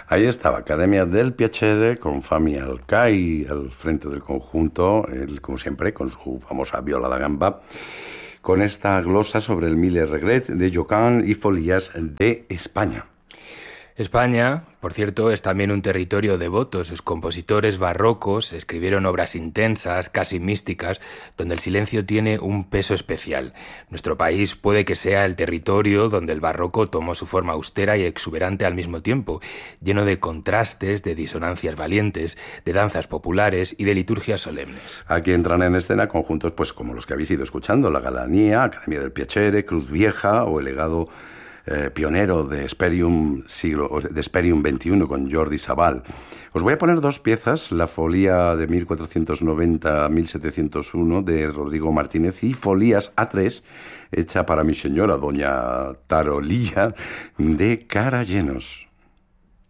Ahí estaba, Academia del Piacere, con Fami Alcai al frente del conjunto, él, como siempre, con su famosa viola da gamba, con esta glosa sobre el Mille Regrets de Jocan y Folías de España. España, por cierto, es también un territorio devoto. Sus compositores barrocos escribieron obras intensas, casi místicas, donde el silencio tiene un peso especial. Nuestro país puede que sea el territorio donde el barroco tomó su forma austera y exuberante al mismo tiempo, lleno de contrastes, de disonancias valientes, de danzas populares y de liturgias solemnes. Aquí entran en escena conjuntos pues como los que habéis ido escuchando, La Galanía, Academia del Piacere, Cruz Vieja o el legado pionero de Hesperium XXI con Jordi Sabal. Os voy a poner dos piezas, la Folía de 1490-1701 de Rodrigo Martínez y Folías A3, hecha para mi señora doña Tarolilla, de Carallenos.